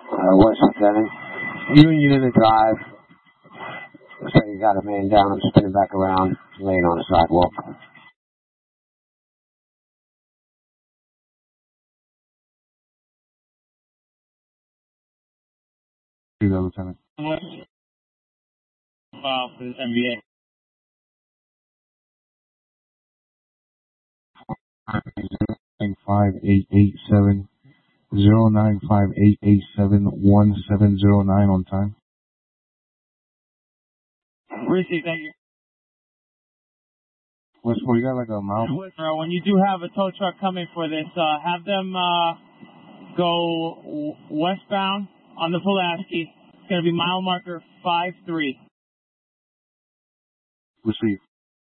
West Lieutenant. Union in the drive. Looks like you got a man down and spinning back around, laying on the sidewalk. Do that, Lieutenant. File for this MVA. 95887 095887170 on time. Received, thank you. What's more, you got like a mile? When you do have a tow truck coming for this, have them go westbound on the Pulaski. It's going to be mile marker 53. Receive.